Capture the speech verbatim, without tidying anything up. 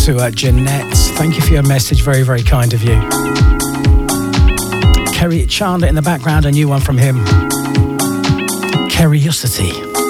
to uh, Jeanette. Thank you for your message. Very, very kind of you. Kerry Chandler in the background, a new one from him. Curiosity.